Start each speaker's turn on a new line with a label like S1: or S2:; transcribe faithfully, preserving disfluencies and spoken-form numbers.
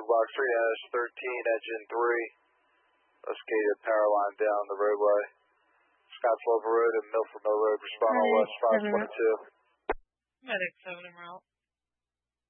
S1: Code Box three dash thirteen, engine three. Escated power line down the roadway. Scottsbluff Road and Milford Mill Road, respond on West five twenty-two.
S2: Medic seven en route.